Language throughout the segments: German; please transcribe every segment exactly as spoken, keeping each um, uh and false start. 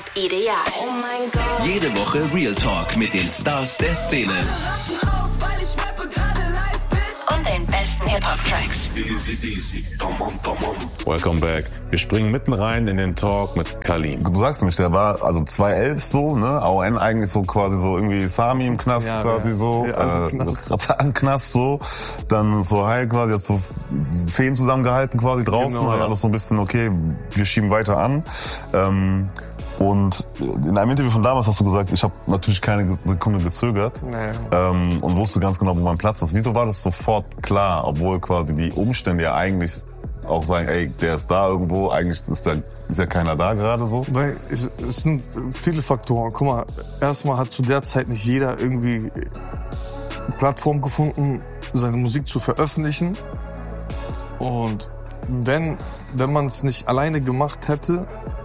Rap ideal. Oh mein Gott. Jede Woche Real Talk mit den Stars der Szene. Und den besten Hip-Hop-Tracks. Easy, easy. Come on, come on. Welcome back. Wir springen mitten rein in den Talk mit Kalim. Du sagst nämlich, der war also zweitausendelf so, ne? A O N eigentlich so quasi so irgendwie Sami im Knast ja, quasi ja. so. Ja, äh, Ratte Knast so. Dann so Heil quasi, hat so Feen zusammengehalten quasi draußen. Genau, halt ja. alles so ein bisschen, okay, wir schieben weiter an. Ähm, Und in einem Interview von damals hast du gesagt, ich habe natürlich keine Sekunde gezögert nee. ähm, und wusste ganz genau, wo mein Platz ist. Wieso war das sofort klar, obwohl quasi die Umstände ja eigentlich auch sagen, ey, der ist da irgendwo, eigentlich ist, der, ist ja keiner da gerade so? Weil es, es sind viele Faktoren. Guck mal, erstmal hat zu der Zeit nicht jeder irgendwie eine Plattform gefunden, seine Musik zu veröffentlichen. Und wenn, wenn man es nicht alleine gemacht hätte,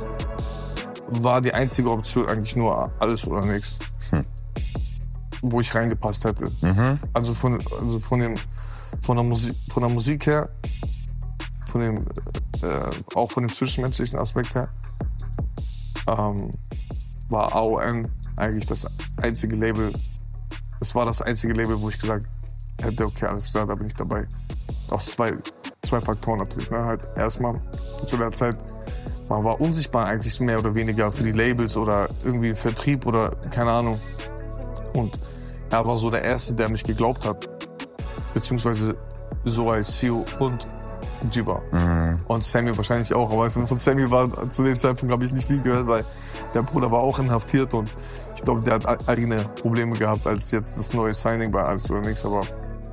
war die einzige Option eigentlich nur alles oder nichts, hm. wo ich reingepasst hätte. Mhm. Also von, also von dem, von der Musik, von der Musik her, von dem, äh, auch von dem zwischenmenschlichen Aspekt her, ähm, war A O N eigentlich das einzige Label. Es war das einzige Label, wo ich gesagt hätte, okay, alles klar, da bin ich dabei. Aus zwei, zwei Faktoren natürlich. Ne? Halt erstmal zu der Zeit. Man war unsichtbar eigentlich mehr oder weniger für die Labels oder irgendwie Vertrieb oder keine Ahnung. Und er war so der Erste, der mich geglaubt hat. Beziehungsweise so als C E O und Jiva. Mhm. Und Sammy wahrscheinlich auch. Aber von Sammy war zu dem Zeitpunkt, habe ich nicht viel gehört, weil der Bruder war auch inhaftiert. Und ich glaube, der hat eigene Probleme gehabt als jetzt das neue Signing bei Alles oder Nichts. Aber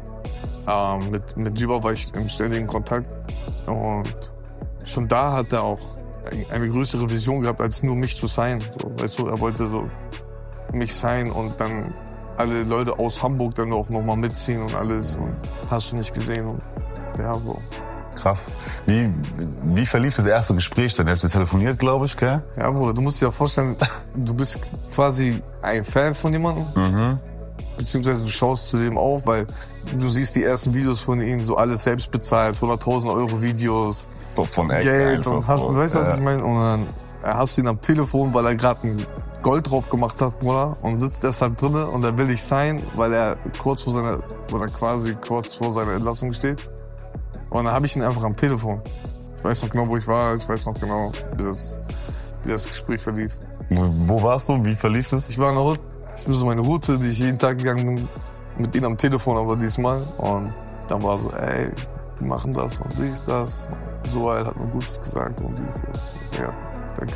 ähm, mit, mit Jiva war ich im ständigen Kontakt. Und schon da hat er auch eine größere Vision gehabt, als nur mich zu sein. So, weißt du, er wollte so mich sein und dann alle Leute aus Hamburg dann auch nochmal mitziehen und alles. Und hast du nicht gesehen. Und ja, so. Krass. Wie, wie verlief das erste Gespräch dann? Hast du telefoniert, glaube ich, gell? Ja, Bruder, du musst dir ja vorstellen, du bist quasi ein Fan von jemandem. Mhm. Beziehungsweise du schaust zu dem auf, weil du siehst die ersten Videos von ihm, so alles selbst bezahlt, hunderttausend Euro Videos, von Geld und hast, so. weißt du, was ja. ich meine? Und dann hast du ihn am Telefon, weil er gerade einen Goldraub gemacht hat, Bruder, und sitzt deshalb drinne und er will nicht sein, weil er kurz vor seiner, oder quasi kurz vor seiner Entlassung steht. Und dann habe ich ihn einfach am Telefon. Ich weiß noch genau, wo ich war, ich weiß noch genau, wie das, wie das Gespräch verlief. Wo warst du? Wie verlief es? Ich war in der Hut. Ich bin so meine Route, die ich jeden Tag gegangen bin, mit ihnen am Telefon, aber diesmal. Und dann war so, ey, wir machen das und dies, das. Soal hat mir Gutes gesagt und dies, das. Ja, danke,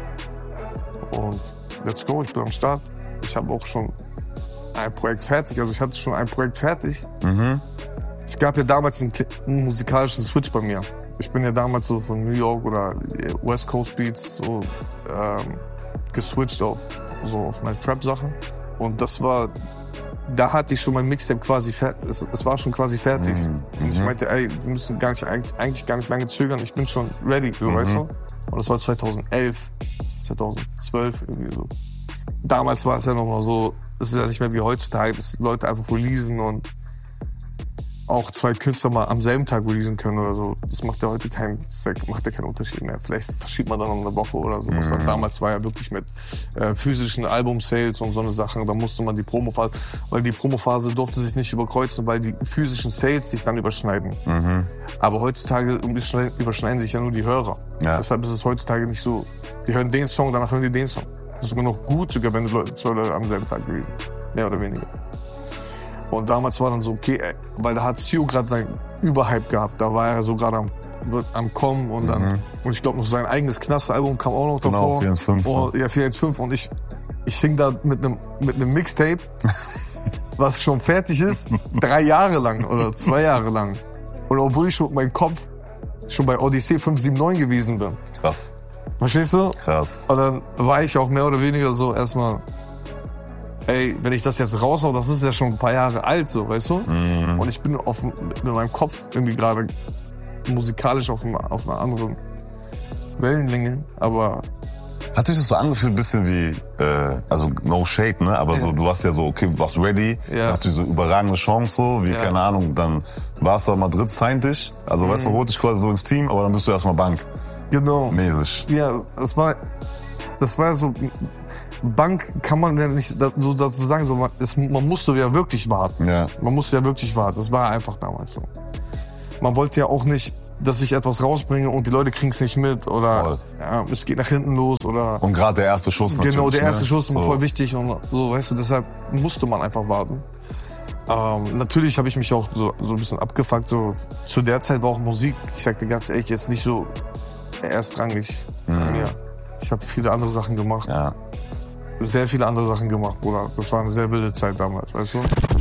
Bruder. Und let's go, ich bin am Start. Ich habe auch schon ein Projekt fertig, also ich hatte schon ein Projekt fertig. Mhm. Es gab ja damals einen, einen musikalischen Switch bei mir. Ich bin ja damals so von New York oder West Coast Beats so ähm, geswitcht auf so auf meine Trap-Sachen. Und das war, da hatte ich schon mein Mixtape quasi fertig, es, es war schon quasi fertig. Mhm. Und ich meinte, ey, wir müssen gar nicht, eigentlich gar nicht lange zögern, ich bin schon ready, so, mhm. weißt du? Und das war zweitausendelf, zweitausendzwölf, irgendwie so. Damals war es ja noch mal so, es ist ja nicht mehr wie heutzutage, dass Leute einfach releasen und auch zwei Künstler mal am selben Tag releasen können oder so. Das macht ja heute keinen, macht ja keinen Unterschied mehr. Vielleicht verschiebt man dann noch eine Woche oder so. Mhm. Damals war ja wirklich mit äh, physischen Album-Sales und so eine Sachen. Da musste man die Promophase, weil die Promophase durfte sich nicht überkreuzen, weil die physischen Sales sich dann überschneiden. Mhm. Aber heutzutage überschneiden sich ja nur die Hörer. Ja. Deshalb ist es heutzutage nicht so, die hören den Song, danach hören die den Song. Das ist sogar noch gut, sogar wenn Leute, zwei Leute am selben Tag releasen. Mehr oder weniger. Und damals war dann so, okay, ey, weil da hat Sio gerade seinen Überhype gehabt. Da war er so gerade am, am Kommen und dann, mhm. und ich glaube noch sein eigenes Knast-Album kam auch noch genau, davor. vier eins fünf. Oh, ja, vier eins fünf. Und ich, ich hing da mit einem, mit einem Mixtape, was schon fertig ist, drei Jahre lang oder zwei Jahre lang. Und obwohl ich schon mit meinem Kopf schon bei Odyssey fünf sieben neun gewesen bin. Krass. Verstehst du? Krass. Und dann war ich auch mehr oder weniger so erstmal, ey, wenn ich das jetzt raushau, das ist ja schon ein paar Jahre alt, so, weißt du? Mhm. Und ich bin auf, mit meinem Kopf irgendwie gerade musikalisch auf, auf einer anderen Wellenlänge, aber... Hat sich das so angefühlt, ein bisschen wie, äh, also no shade, ne? Aber ja. so, du warst ja so, okay, du warst ready, ja. hast du diese überragende Chance, so, wie, ja. keine Ahnung, dann warst du Madrid, signed dich, also, mhm. weißt du, holt dich quasi so ins Team, aber dann bist du erstmal Bank. Genau. Mäßig. Ja, es war, das war ja so, Bank kann man ja nicht so dazu sagen, so, man, es, man musste ja wirklich warten. Ja. Man musste ja wirklich warten. Das war einfach damals so. Man wollte ja auch nicht, dass ich etwas rausbringe und die Leute kriegen es nicht mit oder ja, es geht nach hinten los oder. Und gerade der erste Schuss natürlich. Genau, der erste ne? Schuss ist so. voll wichtig und so, weißt du, deshalb musste man einfach warten. Ähm, natürlich habe ich mich auch so, so ein bisschen abgefuckt. So. Zu der Zeit war auch Musik, ich sag dir ganz ehrlich, jetzt nicht so erstrangig bei Mhm. mir. Ich habe viele andere Sachen gemacht. Ja. Sehr viele andere Sachen gemacht, Bruder. Das war eine sehr wilde Zeit damals, weißt du?